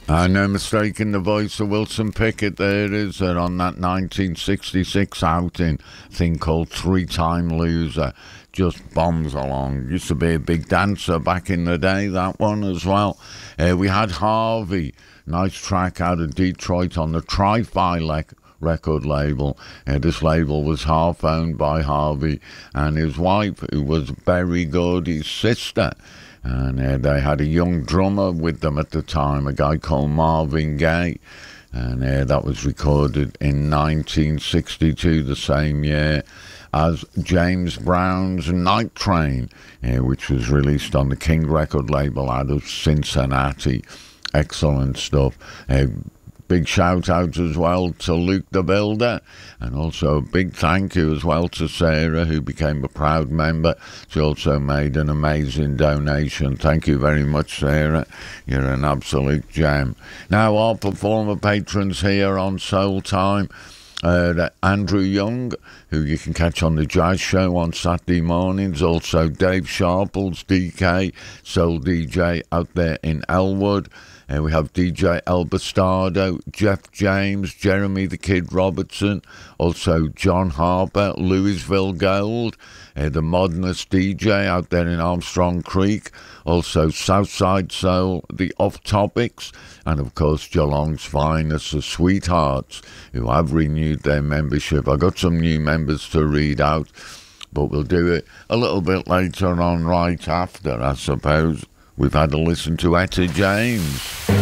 No mistaking the voice of Wilson Pickett there, is it, on that 1966 outing, thing called Three-Time Loser. Just bombs along. Used to be a big dancer back in the day, that one as well. We had Harvey, nice track out of Detroit on the Tri-Fi record label. This label was half owned by Harvey and his wife, who was Berry Gordy's sister. And they had a young drummer with them at the time, a guy called Marvin Gaye. And that was recorded in 1962, the same year as James Brown's Night Train, which was released on the King record label out of Cincinnati. Excellent stuff. Big shout out as well to Luke the Builder, and also a big thank you as well to Sarah, who became a proud member. She also made an amazing donation. Thank you very much, Sarah. You're an absolute gem. Now, our performer patrons here on Soul Time. Andrew Young, who you can catch on the Jazz Show on Saturday mornings. Also Dave Sharples, DK, Soul DJ out there in Elwood. We have DJ El Bastardo, Jeff James, Jeremy the Kid Robertson, also John Harper, Louisville Gold, the Modernist DJ out there in Armstrong Creek, also Southside Soul, the Off Topics, and of course Geelong's finest, the Sweethearts, who have renewed their membership. I got some new members to read out, but we'll do it a little bit later on, right after, I suppose. We've had to listen to Etta James.